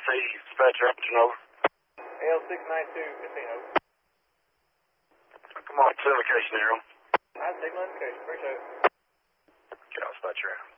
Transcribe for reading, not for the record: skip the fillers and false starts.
dispatcher, over. L692 Casino. Come on, to location, Arrow. I'm taking location, appreciate it. Okay, I'll dispatcher.